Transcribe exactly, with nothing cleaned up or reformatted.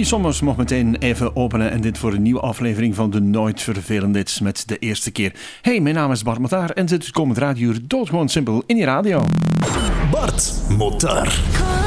Ronnie Sommers mocht meteen even openen en dit voor een nieuwe aflevering van de Nooit Vervelende Hits met de eerste keer. Hey, mijn naam is Bart Motaar en dit is komend radiouur doodgewoon simpel in je radio. Bart Motaar.